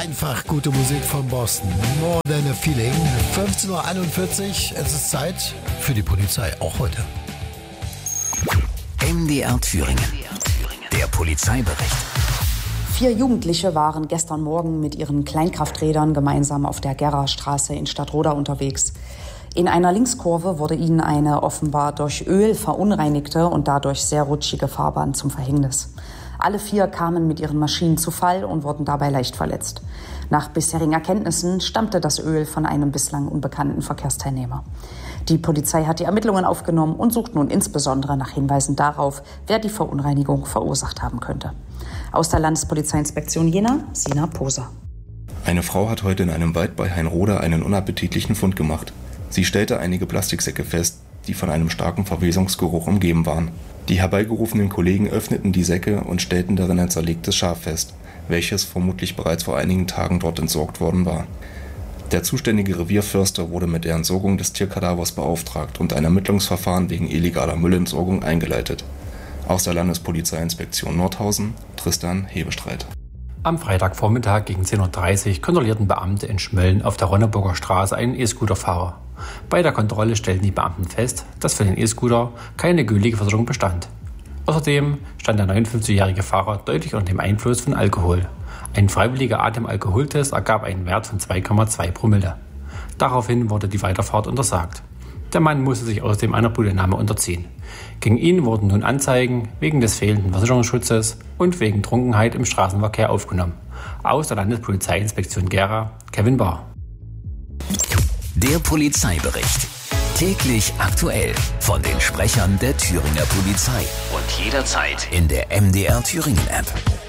Einfach gute Musik von Boston. More than a feeling. 15:41 Uhr. Es ist Zeit für die Polizei. Auch heute. MDR Thüringen. Der Polizeibericht. 4 Jugendliche waren gestern Morgen mit ihren Kleinkrafträdern gemeinsam auf der Gerrerstraße in Stadtroda unterwegs. In einer Linkskurve wurde ihnen eine offenbar durch Öl verunreinigte und dadurch sehr rutschige Fahrbahn zum Verhängnis. Alle 4 kamen mit ihren Maschinen zu Fall und wurden dabei leicht verletzt. Nach bisherigen Erkenntnissen stammte das Öl von einem bislang unbekannten Verkehrsteilnehmer. Die Polizei hat die Ermittlungen aufgenommen und sucht nun insbesondere nach Hinweisen darauf, wer die Verunreinigung verursacht haben könnte. Aus der Landespolizeiinspektion Jena, Sina Poser. Eine Frau hat heute in einem Wald bei Heinroda einen unappetitlichen Fund gemacht. Sie stellte einige Plastiksäcke fest, die von einem starken Verwesungsgeruch umgeben waren. Die herbeigerufenen Kollegen öffneten die Säcke und stellten darin ein zerlegtes Schaf fest, welches vermutlich bereits vor einigen Tagen dort entsorgt worden war. Der zuständige Revierförster wurde mit der Entsorgung des Tierkadavers beauftragt und ein Ermittlungsverfahren wegen illegaler Müllentsorgung eingeleitet. Aus der Landespolizeiinspektion Nordhausen, Tristan Hebestreit. Am Freitagvormittag gegen 10:30 Uhr kontrollierten Beamte in Schmölln auf der Ronneburger Straße einen E-Scooter-Fahrer. Bei der Kontrolle stellten die Beamten fest, dass für den E-Scooter keine gültige Versicherung bestand. Außerdem stand der 59-jährige Fahrer deutlich unter dem Einfluss von Alkohol. Ein freiwilliger Atemalkoholtest ergab einen Wert von 2,2 Promille. Daraufhin wurde die Weiterfahrt untersagt. Der Mann musste sich außerdem einer Blutentnahme unterziehen. Gegen ihn wurden nun Anzeigen wegen des fehlenden Versicherungsschutzes und wegen Trunkenheit im Straßenverkehr aufgenommen. Aus der Landespolizeiinspektion Gera, Kevin Bahr. Der Polizeibericht. Täglich aktuell von den Sprechern der Thüringer Polizei. Und jederzeit in der MDR Thüringen App.